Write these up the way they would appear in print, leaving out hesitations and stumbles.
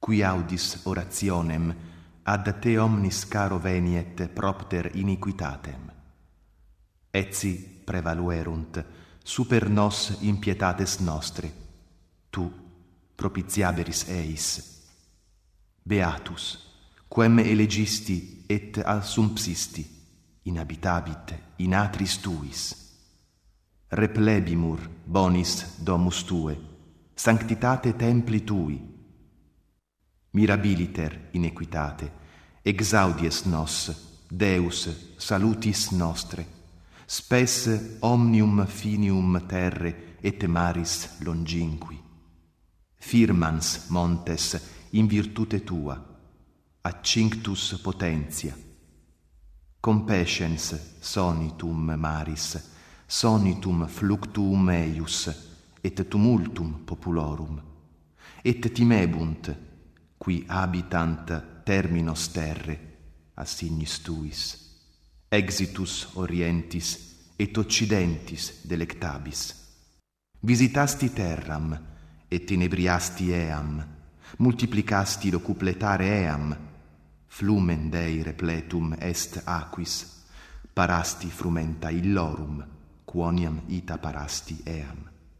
qui audis orationem, ad te omnis caro veniet propter iniquitatem. Etsi prevaluerunt super nos impietates nostre, tu propitiaberis eis. Beatus, quem elegisti et assumpsisti, inhabitabit in atris tuis. Replebimur bonis domus tue, sanctitate templi tui. Mirabiliter in equitate, exaudies nos, Deus salutis nostre, spes omnium finium terre et maris longinqui. Firmans montes in virtute tua, accinctus potentia. Compescens sonitum maris, sonitum fluctuum eius, et tumultum populorum, et timebunt, qui habitant terminos terre, a signis tuis, exitus orientis et occidentis delectabis. Visitasti terram, et inebriasti eam, multiplicasti locupletare eam, flumen Dei repletum est aquis, parasti frumenta illorum, quoniam ita parasti eam.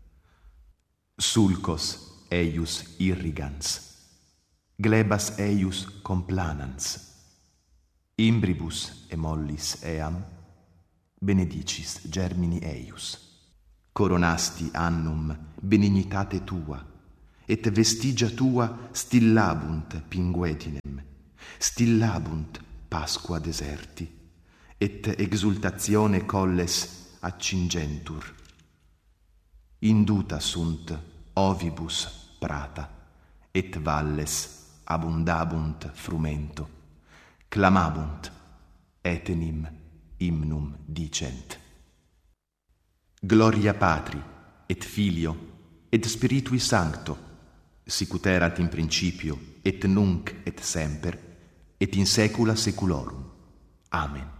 Sulcos eius irrigans, glebas eius complanans, imbribus emollis eam, benedicis germini eius. Coronasti annum benignitate tua, et vestigia tua stillabunt pinguedinem, stillabunt Pasqua deserti, et exultatione colles accingentur. Induta sunt ovibus prata, et valles abundabunt frumento, clamabunt, etenim hymnum dicent. Gloria Patri, et Filio, et Spiritui Sancto, sicut erat in principio, et nunc et semper, et in saecula saeculorum. Amen.